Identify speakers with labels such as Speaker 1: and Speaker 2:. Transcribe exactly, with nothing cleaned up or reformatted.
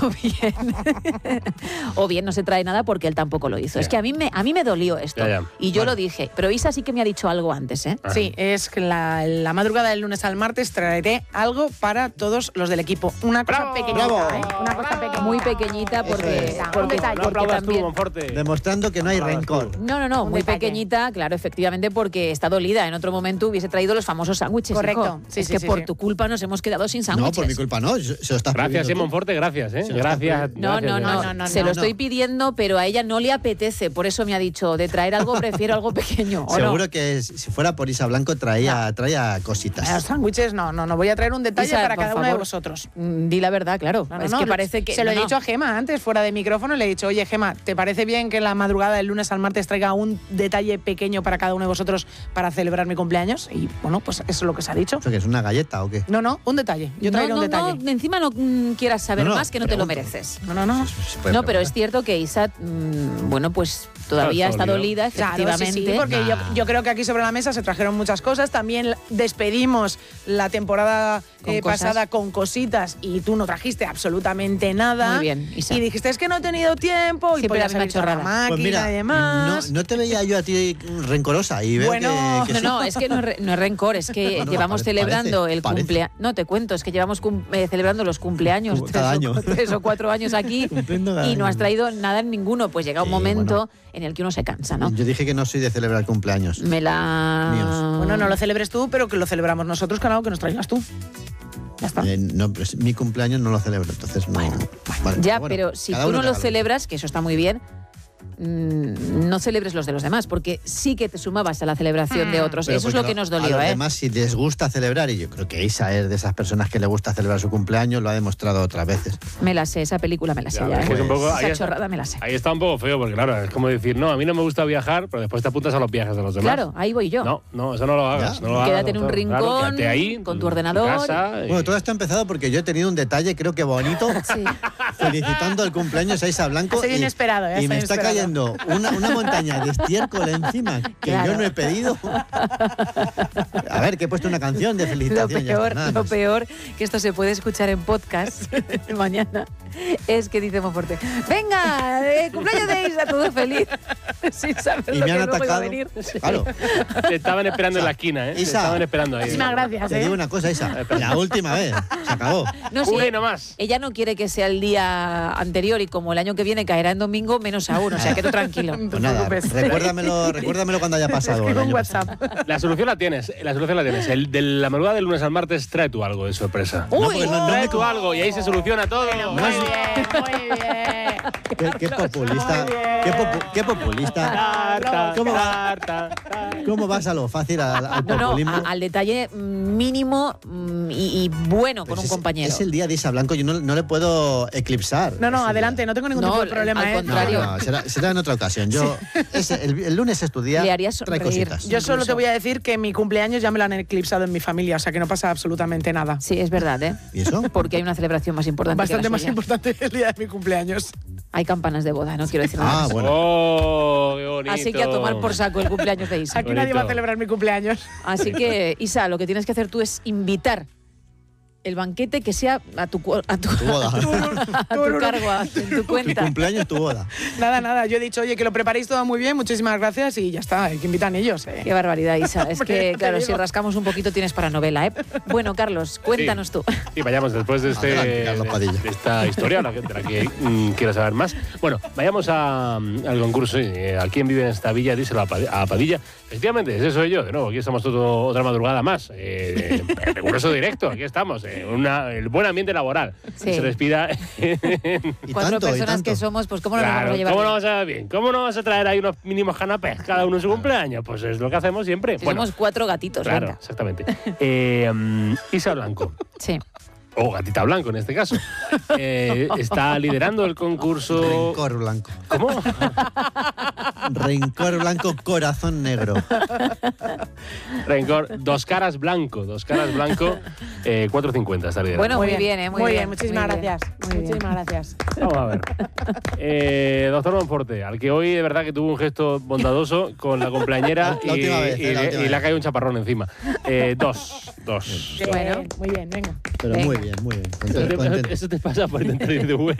Speaker 1: bien, o bien no se trae nada porque él tampoco lo hizo. Ya. Es que a mí me, a mí me dolió esto. Ya, ya. Y yo bueno. lo dije. Pero Isa sí que me ha dicho algo antes, ¿eh?
Speaker 2: Ajá. Sí, es que la, la madrugada del lunes al martes traeré algo para todos los del equipo. Una cosa
Speaker 3: ¡Bravo!
Speaker 2: pequeñita,
Speaker 3: ¡Bravo!
Speaker 2: ¿eh? Una cosa pequeñita.
Speaker 1: Muy pequeñita porque,
Speaker 2: es.
Speaker 1: porque,
Speaker 2: porque,
Speaker 1: porque también...
Speaker 3: Tú,
Speaker 4: demostrando que no hay rencor.
Speaker 1: No, no, no,
Speaker 2: un
Speaker 1: muy
Speaker 2: detalle.
Speaker 1: pequeñita, claro, efectivamente, porque está dolida. En otro momento hubiese traído los famosos sándwiches.
Speaker 2: Correcto.
Speaker 1: Sí, es
Speaker 2: sí,
Speaker 1: que
Speaker 2: sí,
Speaker 1: por
Speaker 2: sí.
Speaker 1: tu culpa nos hemos quedado sin sándwiches.
Speaker 4: No, por mi culpa no. Se lo estás
Speaker 3: Gracias,
Speaker 4: pidiendo
Speaker 3: Simón Forte, gracias, ¿eh?
Speaker 4: Se
Speaker 3: Gracias.
Speaker 1: No,
Speaker 3: gracias,
Speaker 1: no, no,
Speaker 2: no, no, no,
Speaker 1: se
Speaker 2: no,
Speaker 1: lo
Speaker 2: no.
Speaker 1: estoy pidiendo, pero a ella no le apetece. Por eso me ha dicho, de traer algo prefiero algo pequeño. ¿o
Speaker 4: Seguro
Speaker 1: no?
Speaker 4: que si fuera por Isa Blanco traía,
Speaker 2: no.
Speaker 4: traía cositas.
Speaker 2: Los sándwiches no, no, no. Voy a traer un detalle
Speaker 1: Isa,
Speaker 2: para
Speaker 1: por
Speaker 2: cada
Speaker 1: favor,
Speaker 2: uno de vosotros.
Speaker 1: Di la verdad, claro.
Speaker 2: No, no,
Speaker 1: es
Speaker 2: no,
Speaker 1: que parece que...
Speaker 2: Se lo
Speaker 1: no,
Speaker 2: he dicho
Speaker 1: no.
Speaker 2: a Gema antes, fuera de micrófono, le he dicho, oye, Gema, ¿te parece bien que la madrugada del lunes al martes traiga un detalle pequeño para cada uno de vosotros para celebrar mi cumpleaños? Y bueno, pues eso es lo que se ha dicho.
Speaker 4: ¿Eso qué es, una galleta o qué?
Speaker 2: No, no, un detalle. Yo traeré
Speaker 1: no,
Speaker 2: un
Speaker 1: no,
Speaker 2: detalle.
Speaker 1: No, encima no mm, quieras saber
Speaker 4: No, no,
Speaker 1: más que no te lo
Speaker 4: pregunto.
Speaker 1: mereces.
Speaker 2: No, no, no.
Speaker 4: Se puede
Speaker 1: No, pero
Speaker 4: preguntar.
Speaker 1: es cierto que Isa, mmm, bueno, pues todavía
Speaker 3: Está
Speaker 1: está
Speaker 3: dolida.
Speaker 1: dolida,
Speaker 2: Claro,
Speaker 1: efectivamente.
Speaker 2: sí, sí, porque
Speaker 4: Nah.
Speaker 2: yo, yo creo que aquí sobre la mesa se trajeron muchas cosas. También despedimos la temporada
Speaker 1: Con
Speaker 2: eh,
Speaker 1: cosas.
Speaker 2: pasada con cositas y tú no trajiste absolutamente nada.
Speaker 1: Muy bien, Isa.
Speaker 2: Y dijiste, es que no he tenido tiempo y
Speaker 1: Siempre
Speaker 2: podías
Speaker 1: la
Speaker 2: haber
Speaker 1: misma
Speaker 2: visto la
Speaker 1: chorrada.
Speaker 2: máquina
Speaker 4: Pues mira,
Speaker 2: y demás.
Speaker 4: no, no te veía yo a ti rencorosa y veo
Speaker 2: Bueno,
Speaker 4: que, que
Speaker 1: No,
Speaker 4: sí.
Speaker 1: no, es que no es, re- no es rencor, es que
Speaker 4: Bueno,
Speaker 1: llevamos
Speaker 4: parece-
Speaker 1: celebrando
Speaker 4: parece,
Speaker 1: el
Speaker 4: parece.
Speaker 1: cumpleaños. No, te cuento, es que llevamos cum- eh, celebrando los cumpleaños
Speaker 4: Como
Speaker 1: tres
Speaker 4: cada
Speaker 1: o,
Speaker 4: año.
Speaker 1: tres o cuatro años aquí
Speaker 4: Cumpliendo cada
Speaker 1: y no has
Speaker 4: año.
Speaker 1: traído nada en ninguno. Pues llega un
Speaker 4: Sí,
Speaker 1: momento
Speaker 4: bueno.
Speaker 1: en el que uno se cansa, ¿no?
Speaker 4: Yo dije que no soy de celebrar cumpleaños.
Speaker 1: Me la...
Speaker 4: Míos.
Speaker 2: Bueno, no lo celebres tú, pero que lo celebramos nosotros, con algo que nos traigas tú. Ya está.
Speaker 4: Eh, no, pues, mi cumpleaños no lo celebro, entonces no. Vale,
Speaker 1: Ya,
Speaker 4: bueno,
Speaker 1: pero si
Speaker 4: cada
Speaker 1: tú
Speaker 4: uno
Speaker 1: no
Speaker 4: que
Speaker 1: lo
Speaker 4: haga que-
Speaker 1: celebras, que eso está muy bien, mm, no celebres los de los demás, porque sí que te sumabas a la celebración de otros.
Speaker 4: Pero
Speaker 1: Eso es
Speaker 4: porque
Speaker 1: lo que nos
Speaker 4: a
Speaker 1: dolió,
Speaker 4: los
Speaker 1: ¿eh?
Speaker 4: demás, si les gusta celebrar, y yo creo que Isa es de esas personas que le gusta celebrar su cumpleaños, lo ha demostrado otras veces.
Speaker 1: Me la sé, esa película me la sé
Speaker 3: Ya,
Speaker 1: ya,
Speaker 3: es
Speaker 1: ¿eh?
Speaker 3: que es un poco-
Speaker 1: Esa
Speaker 3: ahí está-
Speaker 1: chorrada me la sé.
Speaker 3: Ahí está un poco feo, porque claro, es como decir, no, a mí no me gusta viajar, pero después te apuntas a los viajes de los demás.
Speaker 1: Claro, ahí voy yo.
Speaker 3: No, no, eso no lo hagas.
Speaker 4: Ya.
Speaker 3: No lo
Speaker 1: Quédate
Speaker 3: hagas,
Speaker 1: en un
Speaker 3: doctor.
Speaker 1: rincón,
Speaker 3: Claro, quédate ahí,
Speaker 1: con tu
Speaker 3: en
Speaker 1: ordenador.
Speaker 3: casa, y-
Speaker 4: Bueno, todo esto ha empezado porque yo he tenido un detalle, creo que bonito,
Speaker 1: Sí.
Speaker 4: felicitando el cumpleaños a Isa Blanco.
Speaker 2: Ha sido
Speaker 4: y,
Speaker 2: inesperado, ¿eh? Ha
Speaker 4: y
Speaker 2: sido
Speaker 4: me está
Speaker 2: inesperado.
Speaker 4: cayendo una, una montaña de estiércol encima que
Speaker 1: Claro.
Speaker 4: yo no he pedido. A ver, que he puesto una canción de
Speaker 1: Lo
Speaker 4: felicitación. ya está,
Speaker 1: peor,
Speaker 4: nada
Speaker 1: lo
Speaker 4: más.
Speaker 1: peor, que esto se puede escuchar en podcast mañana, es que dice Monforte, venga, eh, cumpleaños de Isa, todo feliz, sin saber
Speaker 4: Y
Speaker 1: lo
Speaker 4: me
Speaker 1: que
Speaker 4: han
Speaker 1: luego iba a
Speaker 4: atacado.
Speaker 1: venir.
Speaker 4: Claro.
Speaker 3: Te estaban esperando en la esquina, ¿eh? Te
Speaker 4: Isa.
Speaker 3: estaban esperando ahí.
Speaker 2: Muchísimas gracias,
Speaker 4: Te
Speaker 2: ¿eh?
Speaker 4: digo una cosa, Isa. La última vez. Se acabó.
Speaker 1: No, sí,
Speaker 3: Una y no más.
Speaker 1: ella no quiere que sea el día anterior y como el año que viene caerá en domingo, menos aún, o sea, que tú tranquilo.
Speaker 2: No te
Speaker 4: Pues nada,
Speaker 2: preocupes.
Speaker 4: recuérdamelo, recuérdamelo cuando haya pasado. el
Speaker 2: Escribo un
Speaker 4: año
Speaker 2: WhatsApp.
Speaker 3: La solución la tienes, la solución la tienes. El de la madrugada del lunes al martes, trae tú algo de sorpresa.
Speaker 4: No, porque no- no
Speaker 3: trae
Speaker 4: me-
Speaker 3: tú algo y ahí se soluciona todo.
Speaker 2: Muy bien, muy bien.
Speaker 4: Qué, qué populista. Qué, popu- qué populista.
Speaker 3: Tarta,
Speaker 4: ¿Cómo va?
Speaker 3: tarta, tarta.
Speaker 4: ¿Cómo vas a lo fácil al, al
Speaker 1: No, no,
Speaker 4: populismo?
Speaker 1: a- al detalle mínimo mm, y, y bueno con
Speaker 4: Pues
Speaker 1: un
Speaker 4: es,
Speaker 1: compañero.
Speaker 4: es el día de Isa Blanco, yo no, no le puedo eclipsar.
Speaker 2: No, no,
Speaker 4: ese
Speaker 2: adelante,
Speaker 4: día.
Speaker 2: no tengo ningún
Speaker 1: No,
Speaker 2: tipo de problema,
Speaker 1: al
Speaker 2: ¿eh?
Speaker 4: No,
Speaker 1: contrario.
Speaker 4: no, será, será en otra ocasión. Yo, ese, el, el lunes es tu día,
Speaker 1: Le haría
Speaker 4: trae
Speaker 1: sonreír.
Speaker 4: cositas.
Speaker 2: Yo solo
Speaker 1: Incluso.
Speaker 2: te voy a decir que mi cumpleaños ya me lo han eclipsado en mi familia, o sea que no pasa absolutamente nada.
Speaker 1: Sí, es verdad, ¿eh?
Speaker 4: ¿Y eso?
Speaker 1: Porque hay una celebración más importante
Speaker 2: Bastante
Speaker 1: que la
Speaker 2: más
Speaker 1: suya.
Speaker 2: importante el día de mi cumpleaños.
Speaker 1: Hay campanas de boda, no quiero decir nada
Speaker 4: Ah,
Speaker 1: más.
Speaker 4: bueno.
Speaker 3: Oh, qué bonito.
Speaker 1: Así que a tomar por saco el cumpleaños de Isa.
Speaker 2: Aquí
Speaker 3: Bonito.
Speaker 2: nadie va a celebrar mi cumpleaños.
Speaker 1: Así que, Isa, lo que tienes que hacer tú es invitar el banquete que sea a tu, cu- a tu,
Speaker 4: Tu boda.
Speaker 1: a tu cargo, a- en tu
Speaker 4: Mi
Speaker 1: cuenta.
Speaker 4: cumpleaños, tu boda.
Speaker 2: Nada, nada, yo he dicho, oye, que lo preparéis todo muy bien, muchísimas gracias y ya está, hay que invitar ellos, ¿eh?
Speaker 1: Qué barbaridad, Isa. Es
Speaker 2: Hombre,
Speaker 1: que,
Speaker 2: ya te
Speaker 1: claro,
Speaker 2: digo.
Speaker 1: si rascamos un poquito tienes para novela, ¿eh? Bueno, Carlos, cuéntanos tú.
Speaker 3: Sí, vayamos después de, este,
Speaker 4: Adelante, Carlos Padilla.
Speaker 3: de esta historia, la que- de la que mm, quiero saber más. Bueno, vayamos a, mm, al concurso. Eh, ¿A quién vive en esta villa? Díselo a, Pad- a Padilla. Efectivamente, ese soy yo. De nuevo, aquí estamos todo, otra madrugada más. Eh, el concurso directo, aquí estamos. Eh, una, el buen ambiente laboral.
Speaker 1: Sí.
Speaker 3: Se respira.
Speaker 4: Y
Speaker 1: Cuatro
Speaker 4: tanto, y
Speaker 1: personas
Speaker 4: tanto.
Speaker 1: que somos, pues ¿cómo nos
Speaker 3: Claro,
Speaker 1: vamos a llevar?
Speaker 3: ¿cómo no
Speaker 1: bien?
Speaker 3: vas a bien? ¿Cómo no vas a traer ahí unos mínimos canapés cada uno en su cumpleaños? Pues es lo que hacemos siempre.
Speaker 1: Si
Speaker 3: Bueno,
Speaker 1: somos cuatro gatitos,
Speaker 3: claro,
Speaker 1: venga.
Speaker 3: exactamente. Eh, mm, Isa Blanco.
Speaker 1: Sí.
Speaker 3: O Gatita Blanco en este caso. Eh, está liderando el concurso.
Speaker 4: Rencor blanco.
Speaker 3: ¿Cómo?
Speaker 4: Rencor blanco, corazón negro.
Speaker 3: Rencor, dos caras blanco, dos caras blanco, eh, cuatro cincuenta está liderando.
Speaker 1: Bueno, muy bien, ¿eh? Muy,
Speaker 2: Muy
Speaker 1: bien,
Speaker 2: bien, muchísimas
Speaker 1: muy bien,
Speaker 2: gracias.
Speaker 1: muy bien.
Speaker 2: Muchísimas gracias.
Speaker 3: Vamos a ver. Eh, doctor Monforte, al que hoy de verdad que tuvo un gesto bondadoso con la cumpleañera
Speaker 4: La
Speaker 3: y,
Speaker 4: última vez,
Speaker 3: y
Speaker 4: eh, la
Speaker 3: le-
Speaker 4: última
Speaker 3: y le ha
Speaker 4: vez.
Speaker 3: caído un chaparrón encima. Eh, dos, dos.
Speaker 2: Bien,
Speaker 1: Bueno.
Speaker 2: muy bien, venga.
Speaker 4: Pero
Speaker 1: Venga.
Speaker 4: muy bien, muy bien.
Speaker 3: Eso te,
Speaker 4: Contento.
Speaker 3: eso te pasa por intentar ir de bueno.